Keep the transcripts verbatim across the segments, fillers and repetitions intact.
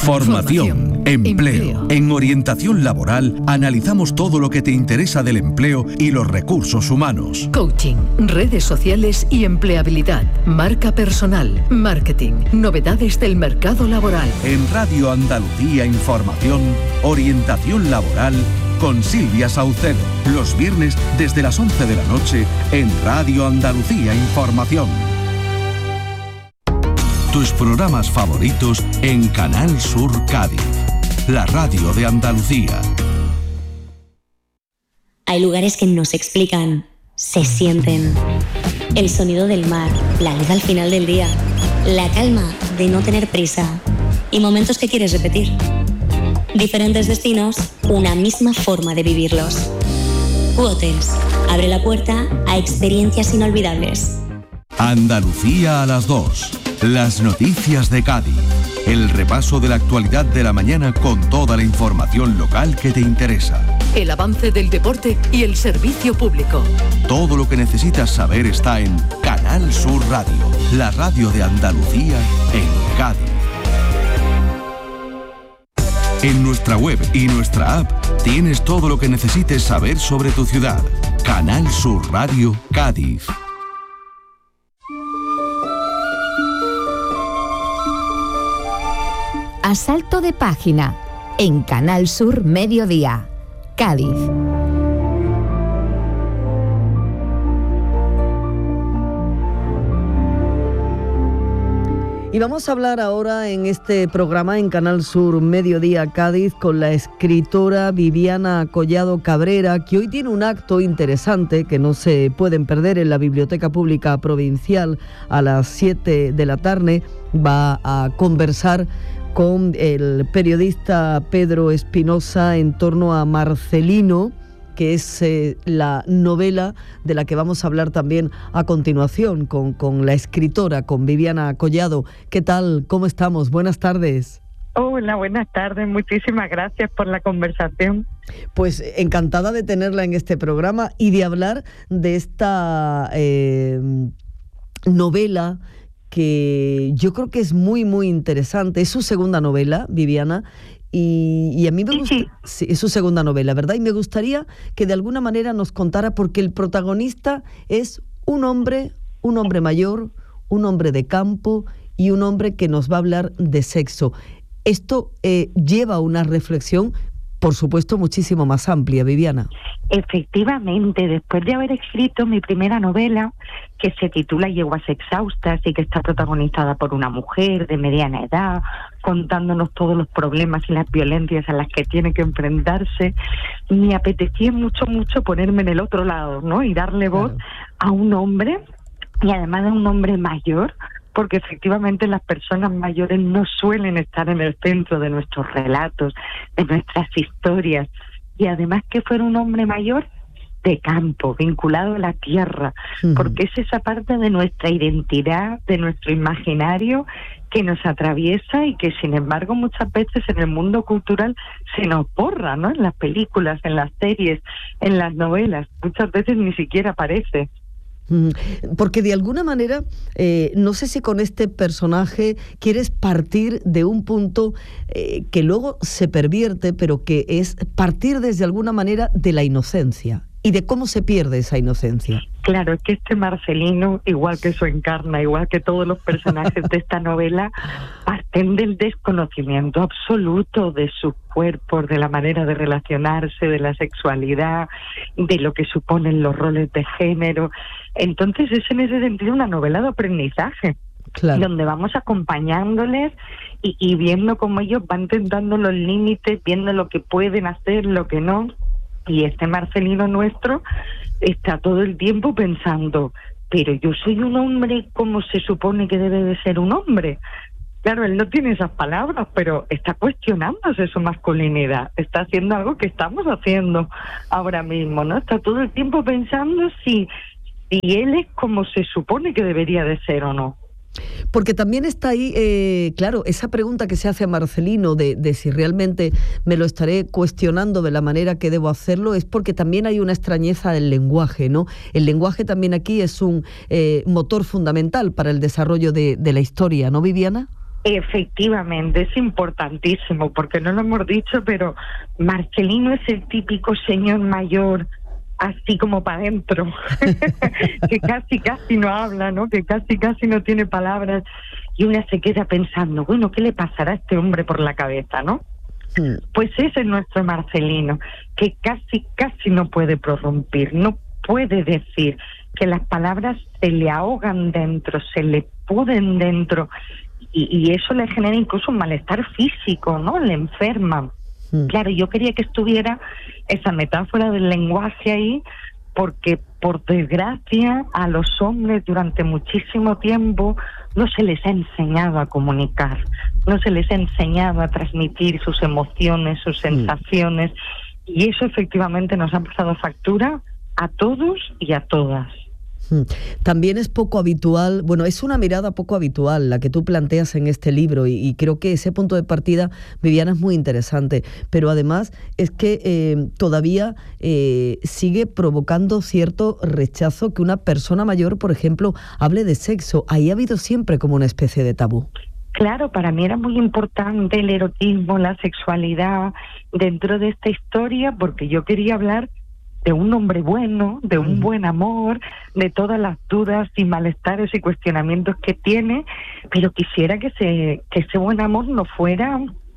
Formación, empleo. En Orientación Laboral analizamos todo lo que te interesa del empleo y los recursos humanos. Coaching, redes sociales y empleabilidad, marca personal, marketing, novedades del mercado laboral. En Radio Andalucía Información, Orientación Laboral con Silvia Saucedo. Los viernes desde las once de la noche en Radio Andalucía Información. Tus programas favoritos en Canal Sur Cádiz, la radio de Andalucía. Hay lugares que no se explican, se sienten. El sonido del mar, la luz al final del día, la calma de no tener prisa y momentos que quieres repetir. Diferentes destinos, una misma forma de vivirlos. Q-Hotels abre la puerta a experiencias inolvidables. Andalucía a las dos. Las noticias de Cádiz. El repaso de la actualidad de la mañana con toda la información local que te interesa. El avance del deporte y el servicio público. Todo lo que necesitas saber está en Canal Sur Radio, la radio de Andalucía en Cádiz. En nuestra web y nuestra app tienes todo lo que necesites saber sobre tu ciudad. Canal Sur Radio Cádiz. A salto de página, en Canal Sur Mediodía, Cádiz. Y vamos a hablar ahora en este programa en Canal Sur Mediodía Cádiz con la escritora Viviana Collado Cabrera, que hoy tiene un acto interesante que no se pueden perder en la Biblioteca Pública Provincial a las siete de la tarde. Va a conversar con el periodista Pedro Espinosa en torno a Marcelino, que es eh, la novela de la que vamos a hablar también a continuación con, con la escritora, con Viviana Collado. ¿Qué tal? ¿Cómo estamos? Buenas tardes. Hola, buenas tardes. Muchísimas gracias por la conversación. Pues encantada de tenerla en este programa y de hablar de esta eh, novela que yo creo que es muy, muy interesante. Es su segunda novela, Viviana, y, y a mí me gusta... Sí. Sí, es su segunda novela, ¿verdad? Y me gustaría que de alguna manera nos contara, porque el protagonista es un hombre, un hombre mayor, un hombre de campo y un hombre que nos va a hablar de sexo. Esto eh, lleva una reflexión, por supuesto, muchísimo más amplia, Viviana. Efectivamente, después de haber escrito mi primera novela, que se titula Yeguas exhaustas y que está protagonizada por una mujer de mediana edad, contándonos todos los problemas y las violencias a las que tiene que enfrentarse, me apetecía mucho, mucho ponerme en el otro lado, ¿no? Y darle voz claro. a un hombre, y además de un hombre mayor, porque efectivamente las personas mayores no suelen estar en el centro de nuestros relatos, de nuestras historias, y además que fuera un hombre mayor de campo, vinculado a la tierra, uh-huh. porque es esa parte de nuestra identidad, de nuestro imaginario que nos atraviesa y que sin embargo muchas veces en el mundo cultural se nos borra, ¿no? En las películas, en las series, en las novelas, muchas veces ni siquiera aparece. Porque de alguna manera, eh, no sé si con este personaje quieres partir de un punto eh, que luego se pervierte, pero que es partir desde alguna manera de la inocencia y de cómo se pierde esa inocencia. Claro, es que este Marcelino, igual que su encarna, igual que todos los personajes de esta novela, parten del desconocimiento absoluto de sus cuerpos, de la manera de relacionarse, de la sexualidad, de lo que suponen los roles de género. Entonces es en ese sentido una novela de aprendizaje, claro. donde vamos acompañándoles y, y viendo cómo ellos van tentando los límites, viendo lo que pueden hacer, lo que no. Y este Marcelino nuestro está todo el tiempo pensando, pero yo soy un hombre como se supone que debe de ser un hombre. Claro, él no tiene esas palabras, pero está cuestionándose su masculinidad, está haciendo algo que estamos haciendo ahora mismo, ¿no? Está todo el tiempo pensando si, si él es como se supone que debería de ser o no. Porque también está ahí, eh, claro, esa pregunta que se hace a Marcelino de, de si realmente me lo estaré cuestionando de la manera que debo hacerlo, es porque también hay una extrañeza del lenguaje, ¿no? El lenguaje también aquí es un eh, motor fundamental para el desarrollo de, de la historia, ¿no, Viviana? Efectivamente, es importantísimo, porque no lo hemos dicho, pero Marcelino es el típico señor mayor, así como para adentro, que casi casi no habla, ¿no? Que casi casi no tiene palabras, y una se queda pensando, bueno, ¿qué le pasará a este hombre por la cabeza, no? Sí. Pues ese es nuestro Marcelino, que casi casi no puede prorrumpir, no puede decir, que las palabras se le ahogan dentro, se le puden dentro, y, y eso le genera incluso un malestar físico, ¿no? Le enferma. Mm. Claro, yo quería que estuviera esa metáfora del lenguaje ahí, porque por desgracia a los hombres durante muchísimo tiempo no se les ha enseñado a comunicar, no se les ha enseñado a transmitir sus emociones, sus sensaciones, mm. y eso efectivamente nos ha pasado factura a todos y a todas. También es poco habitual, bueno, es una mirada poco habitual la que tú planteas en este libro, y, y creo que ese punto de partida, Viviana, es muy interesante, pero además es que eh, todavía eh, sigue provocando cierto rechazo que una persona mayor, por ejemplo, hable de sexo. Ahí ha habido siempre como una especie de tabú. Claro, para mí era muy importante el erotismo, la sexualidad dentro de esta historia, porque yo quería hablar de un hombre bueno, de un buen amor, de todas las dudas y malestares y cuestionamientos que tiene, pero quisiera que se que ese buen amor no fuera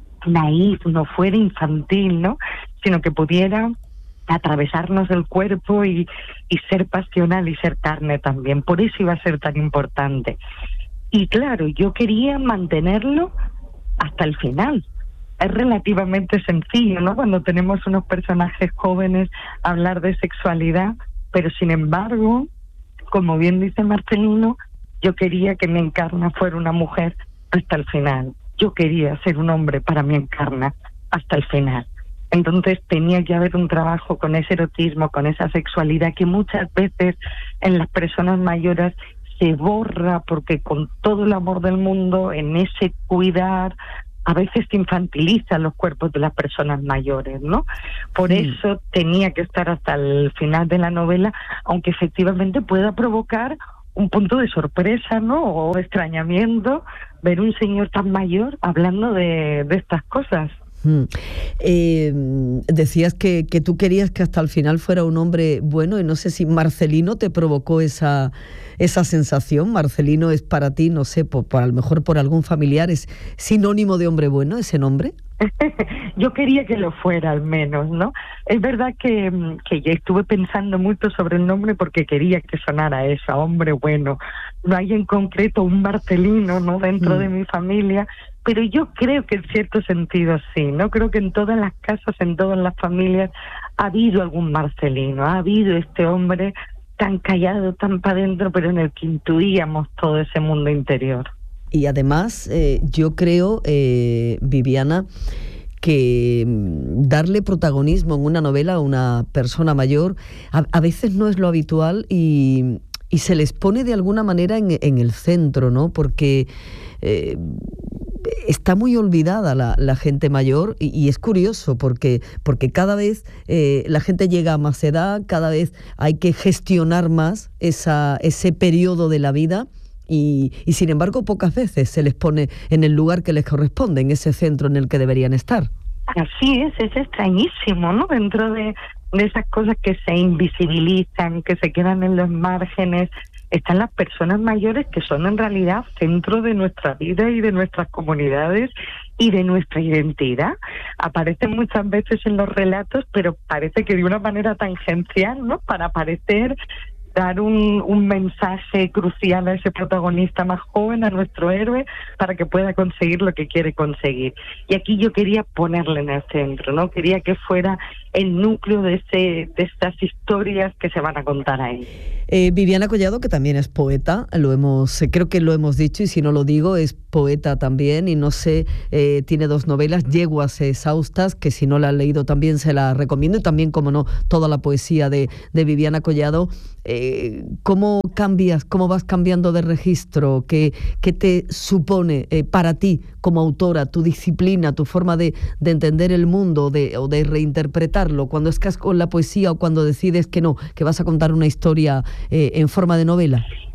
naif, no fuera infantil, ¿no? Sino que pudiera atravesarnos el cuerpo y, y ser pasional y ser carne también. Por eso iba a ser tan importante. Y claro, yo quería mantenerlo hasta el final. Es relativamente sencillo, ¿no? Cuando tenemos unos personajes jóvenes, hablar de sexualidad, pero sin embargo, como bien dice Marcelino, yo quería que mi Encarna fuera una mujer hasta el final. Yo quería ser un hombre para mi Encarna hasta el final. Entonces tenía que haber un trabajo con ese erotismo, con esa sexualidad que muchas veces en las personas mayores se borra, porque con todo el amor del mundo, en ese cuidar, a veces se infantilizan los cuerpos de las personas mayores, ¿no? Por sí. eso tenía que estar hasta el final de la novela, aunque efectivamente pueda provocar un punto de sorpresa, ¿no? O extrañamiento ver un señor tan mayor hablando de, de estas cosas. Mm. Eh, decías que, que tú querías que hasta el final fuera un hombre bueno, y no sé si Marcelino te provocó esa, esa sensación. Marcelino es para ti, no sé, por, por, a lo mejor por algún familiar, ¿es sinónimo de hombre bueno ese nombre? Yo quería que lo fuera al menos, ¿no? Es verdad que, que ya estuve pensando mucho sobre el nombre porque quería que sonara eso, hombre bueno. No hay en concreto un Marcelino, ¿no? Dentro mm. de mi familia, pero yo creo que en cierto sentido sí, ¿no? Creo que en todas las casas, en todas las familias ha habido algún Marcelino, ha habido este hombre tan callado, tan para adentro, pero en el que intuíamos todo ese mundo interior. Y además, eh, yo creo, eh, Viviana, que darle protagonismo en una novela a una persona mayor a, a veces no es lo habitual, y, y se les pone de alguna manera en, en el centro, ¿no? Porque eh, está muy olvidada la, la gente mayor, y, y es curioso porque, porque cada vez eh, la gente llega a más edad, cada vez hay que gestionar más esa, ese periodo de la vida. Y, y sin embargo pocas veces se les pone en el lugar que les corresponde, en ese centro en el que deberían estar. Así es, es extrañísimo, ¿no? Dentro de, de esas cosas que se invisibilizan, que se quedan en los márgenes, están las personas mayores, que son en realidad centro de nuestra vida y de nuestras comunidades y de nuestra identidad. Aparecen muchas veces en los relatos, pero parece que de una manera tangencial, ¿no? Para aparecer, dar un, un mensaje crucial a ese protagonista más joven, a nuestro héroe, para que pueda conseguir lo que quiere conseguir. Y aquí yo quería ponerle en el centro, ¿no? Quería que fuera el núcleo de, ese, de estas historias que se van a contar ahí. Eh, Viviana Collado, que también es poeta, lo hemos, creo que lo hemos dicho, y si no lo digo, es poeta también, y no sé, eh, tiene dos novelas, Yeguas exhaustas, que si no la han leído también se la recomiendo, y también, como no, toda la poesía de, de Viviana Collado. Eh, ¿Cómo cambias, cómo vas cambiando de registro? ¿Qué, qué te supone eh, para ti como autora, tu disciplina, tu forma de, de entender el mundo de, o de reinterpretarlo, cuando estás con la poesía o cuando decides que no, que vas a contar una historia eh, en forma de novela?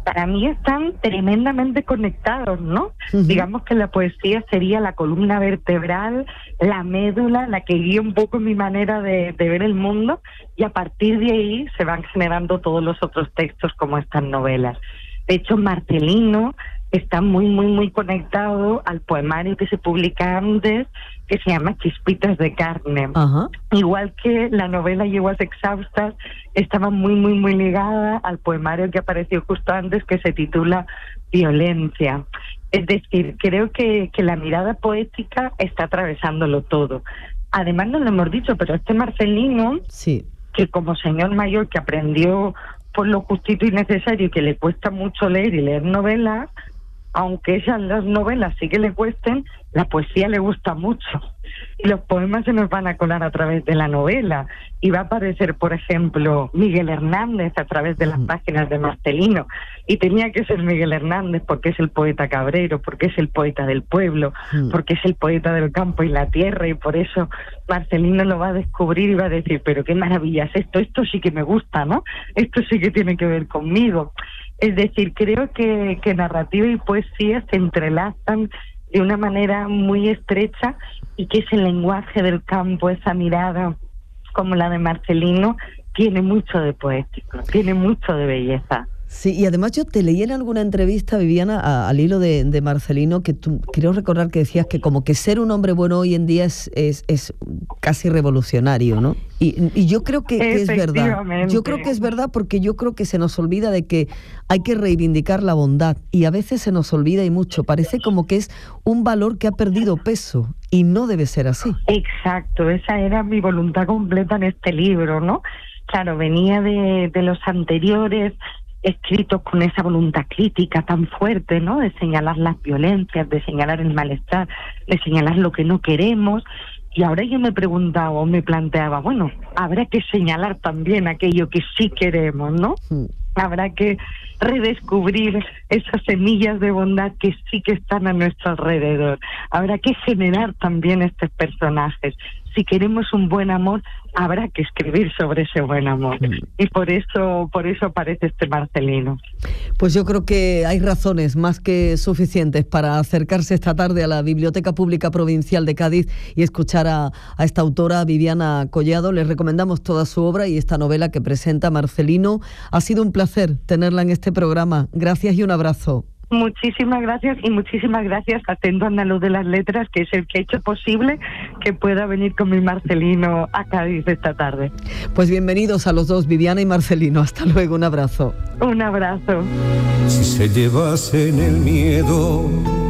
para mí están tremendamente conectados, ¿no? Uh-huh. Digamos que la poesía sería la columna vertebral, la médula, la que guía un poco mi manera de, de ver el mundo, y a partir de ahí se van generando todos los otros textos como estas novelas. De hecho, Marcelino está muy, muy, muy conectado al poemario que se publica antes, que se llama Chispitas de carne. Uh-huh. Igual que la novela Yeguas exhaustas estaba muy, muy, muy ligada al poemario que apareció justo antes, que se titula Violencia. Es decir, creo que, que la mirada poética está atravesándolo todo. Además, no lo hemos dicho, pero este Marcelino, sí, que como señor mayor que aprendió por lo justito y necesario y que le cuesta mucho leer y leer novelas, aunque esas las novelas sí que le cuesten, la poesía le gusta mucho. Y los poemas se nos van a colar a través de la novela. Y va a aparecer, por ejemplo, Miguel Hernández a través de las páginas de Marcelino. Y tenía que ser Miguel Hernández porque es el poeta cabrero, porque es el poeta del pueblo, mm. porque es el poeta del campo y la tierra. Y por eso Marcelino lo va a descubrir y va a decir, pero qué maravilla es esto, esto sí que me gusta, ¿no? Esto sí que tiene que ver conmigo. Es decir, creo que, que narrativa y poesía se entrelazan de una manera muy estrecha, y que ese lenguaje del campo, esa mirada como la de Marcelino, tiene mucho de poético, tiene mucho de belleza. Sí, y además yo te leí en alguna entrevista, Viviana, a, al hilo de, de Marcelino, que tú, creo recordar que decías que como que ser un hombre bueno hoy en día es, es, es casi revolucionario, ¿no? Y, y yo creo que, que es verdad. Yo creo que es verdad porque yo creo que se nos olvida de que hay que reivindicar la bondad, y a veces se nos olvida y mucho. Parece como que es un valor que ha perdido peso, y no debe ser así. Exacto, esa era mi voluntad completa en este libro, ¿no? Claro, venía de, de los anteriores, escritos con esa voluntad crítica tan fuerte, ¿no? De señalar las violencias, de señalar el malestar, de señalar lo que no queremos. Y ahora yo me preguntaba o me planteaba, bueno, habrá que señalar también aquello que sí queremos, ¿no? Sí. Habrá que redescubrir esas semillas de bondad que sí que están a nuestro alrededor. Habrá que generar también estos personajes. Si queremos un buen amor, habrá que escribir sobre ese buen amor. Mm. Y por eso, por eso aparece este Marcelino. Pues yo creo que hay razones más que suficientes para acercarse esta tarde a la Biblioteca Pública Provincial de Cádiz y escuchar a, a esta autora, Viviana Collado. Les recomendamos toda su obra y esta novela que presenta Marcelino. Ha sido un placer tenerla en este programa. Gracias y un abrazo. Muchísimas gracias, y muchísimas gracias a Tendo Andaluz de las Letras, que es el que ha hecho posible que pueda venir con mi Marcelino a Cádiz esta tarde. Pues bienvenidos a los dos, Viviana y Marcelino. Hasta luego, un abrazo. Un abrazo. Si se llevasen el miedo